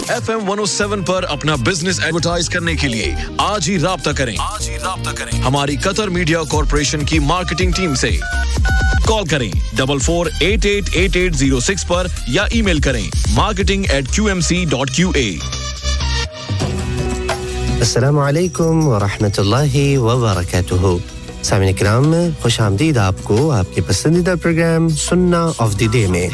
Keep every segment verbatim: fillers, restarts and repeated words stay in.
F M one O seven पर अपना business advertise करने के लिए आज ही राब्ता करें आज ही राब्ता करें हमारी कतर मीडिया कॉर्पोरेशन की मार्केटिंग टीम से कॉल करें double four eight eight eight eight zero six पर या ईमेल करें marketing eight Q M C dot Q A. अस्सलामु अलैकुम व रहमतुल्लाहि व बरकातुहू। सामीन किराम, खुश आमदीद आपको आपके पसंदीदा प्रोग्राम सुन्ना ऑफ द डे में।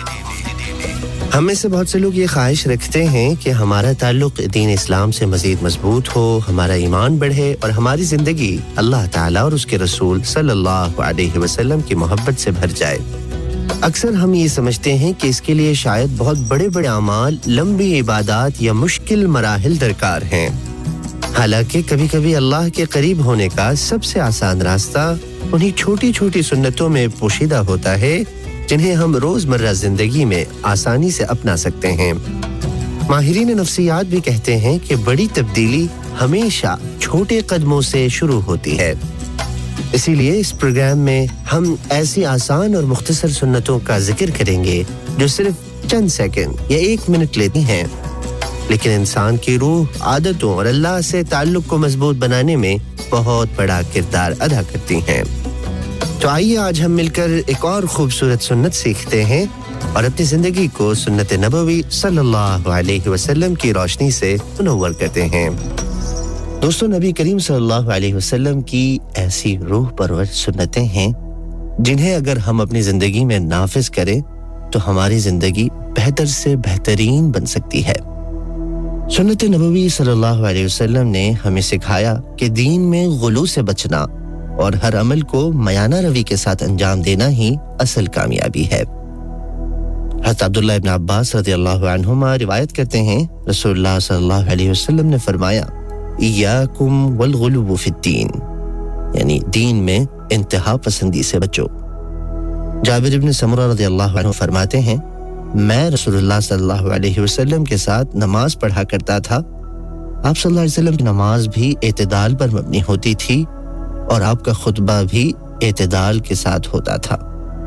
हम में से बहुत से लोग ये ख्वाहिश रखते हैं कि हमारा ताल्लुक दीन इस्लाम से मज़ीद मजबूत हो, हमारा ईमान बढ़े और हमारी ज़िंदगी अल्लाह ताला और उसके रसूल सल्लल्लाहु अलैहि वसल्लम की मोहब्बत से भर जाए। अक्सर हम ये समझते हैं कि इसके लिए शायद बहुत बड़े-बड़े अमाल, लंबी इबादत या मुश्किल मराहिल दरकार हैं। हालांकि कभी-कभी अल्लाह के करीब होने का सबसे आसान रास्ता उन्हीं छोटी-छोटी सुन्नतों में पोशीदा होता है जिन्हें हम रोजमर्रा जिंदगी में आसानी से अपना सकते हैं। माहिरीन नफ्सियात भी कहते हैं कि बड़ी तब्दीली हमेशा छोटे कदमों से शुरू होती है। इसीलिए इस प्रोग्राम में हम ऐसी आसान और मुख्तसर सुन्नतों का जिक्र करेंगे जो सिर्फ चंद सेकंड या एक मिनट लेती हैं, लेकिन इंसान की रूह, आदतों और अल्लाह से ताल्लुक को मजबूत बनाने में बहुत बड़ा किरदार अदा करती हैं। तो आइए आज हम मिलकर एक और खूबसूरत सुन्नत सीखते हैं और अपनी जिंदगी को सुन्नत नबवी सल्लल्लाहु अलैहि वसल्लम की रोशनी से मुनव्वर करते हैं। दोस्तों, नबी करीम सल्लल्लाहु अलैहि वसल्लम की ऐसी रूह परवर सुन्नतें हैं जिन्हें अगर हम अपनी जिंदगी में नाफिज करें तो हमारी जिंदगी बेहतर से बेहतरीन बन सकती है। सुन्नत नबवी सल्लल्लाहु अलैहि वसल्लम ने हमें सिखाया कि दीन में गुलू से बचना और हर अमल को मयाना रवी के साथ अंजाम देना ही असल कामयाबी है। हज़रत अब्दुल्ला इब्न अब्बास रज़ियल्लाहु अन्हुमा रिवायत करते हैं, रसूलुल्लाह सल्लल्लाहु अलैहि वसल्लम ने फरमाया, इय्याकुम वल गुलू फिद्दीन, यानी दीन में इंतहा पसंदी से बचो। जाबिर इब्न समुरा रज़ियल्लाहु अन्हु फरमाते हैं, मैं रसूलुल्लाह सल्लल्लाहु अलैहि वसल्लम के साथ नमाज पढ़ा करता था। आप सल्लल्लाहु अलैहि वसल्लम की नमाज भी एतदाल पर मबनी होती थी और आपका खुतबा भी एतदाल के साथ होता था।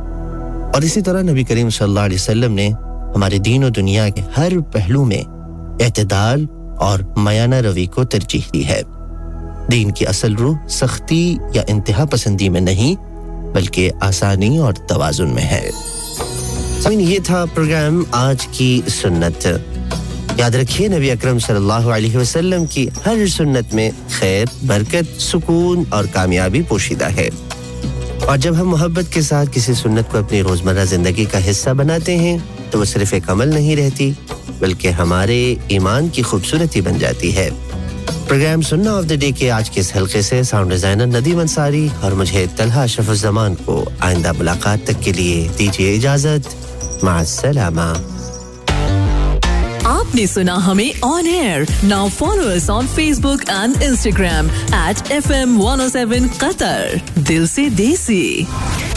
और इसी तरह नबी करीम सल्लल्लाहु अलैहि वसल्लम ने हमारे दीन और दुनिया के हर पहलू में एतदाल और मयाना रवी को तरजीह दी है। दीन की असल रूह सख्ती या इंतहा पसंदी में नहीं बल्कि आसानी और तवाजुन में है। ये था प्रोग्राम आज की सुन्नत। याद रखिए, नबी अकरम सल्लल्लाहु अलैहि वसल्लम की हर सुन्नत में खैर, बरकत, सुकून और कामयाबी पोशीदा है। और जब हम मोहब्बत के साथ किसी सुन्नत को अपनी रोजमर्रा जिंदगी का हिस्सा बनाते हैं तो वो सिर्फ एक अमल नहीं रहती बल्कि हमारे ईमान की खूबसूरती बन जाती है। प्रोग्राम सुन्ना ऑफ द डे के आज के इस हल्के से साउंड डिजाइनर नदीम अंसारी और मुझे तलहा अशरफुज़्ज़मान को आइंदा मुलाकात तक के लिए दीजिए इजाजत। माअस्सलामा। आपने सुना हमें on air. Now follow us on Facebook and Instagram at F M one O seven Qatar. दिल से देसी।